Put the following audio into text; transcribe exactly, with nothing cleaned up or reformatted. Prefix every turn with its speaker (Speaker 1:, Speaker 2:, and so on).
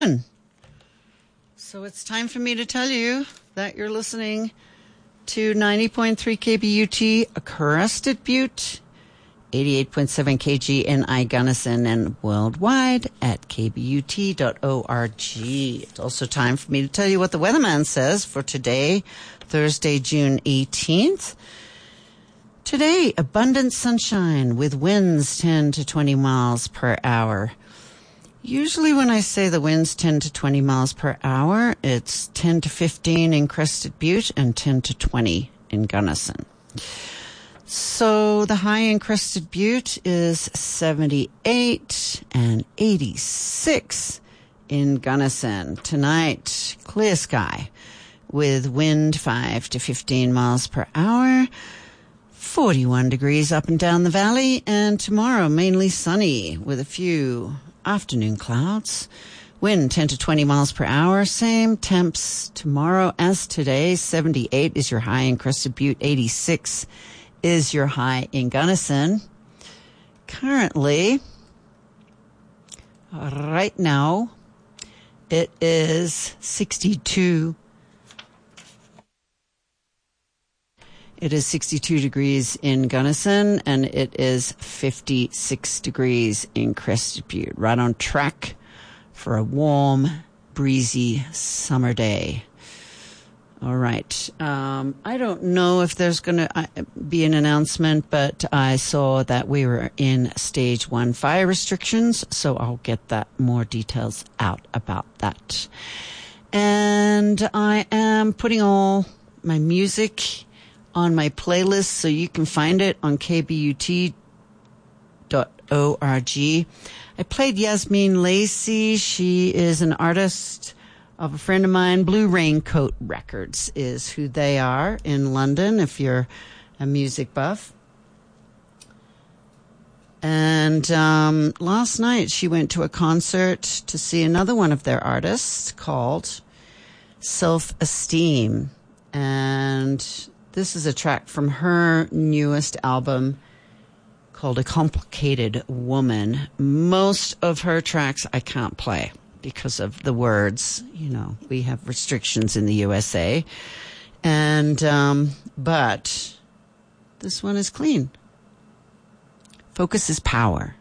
Speaker 1: So it's time for me to tell you that you're listening to ninety point three K B U T, Crested Butte, eighty-eight point seven K G N I Gunnison, and worldwide at k b u t dot org. It's also time for me to tell you what the weatherman says for today, Thursday, June eighteenth. Today, abundant sunshine with winds ten to twenty miles per hour. Usually when I say the wind's ten to twenty miles per hour, it's ten to fifteen in Crested Butte and ten to twenty in Gunnison. So the high in Crested Butte is seventy-eight and eighty-six in Gunnison. Tonight, clear sky with wind five to fifteen miles per hour, forty-one degrees up and down the valley, and tomorrow mainly sunny with a few afternoon clouds. Wind ten to twenty miles per hour. Same temps tomorrow as today. seventy-eight is your high in Crested Butte. eighty-six is your high in Gunnison. Currently, right now, it is sixty-two. It is sixty-two degrees in Gunnison, and it is fifty-six degrees in Crested Butte. Right on track for a warm, breezy summer day. All right. Um, I don't know if there's going to be an announcement, but I saw that we were in stage one fire restrictions, so I'll get that more details out about that. And I am putting all my music on my playlist, so you can find it on k b u t dot org. I played Yasmin Lacey. She is an artist of a friend of mine. Blue Raincoat Records is who they are in London, if you're a music buff. And um, last night she went to a concert to see another one of their artists called Self-Esteem. And this is a track from her newest album called A Complicated Woman. Most of her tracks I can't play because of the words. You know, we have restrictions in the U S A. And, um, but this one is clean. Focus is power.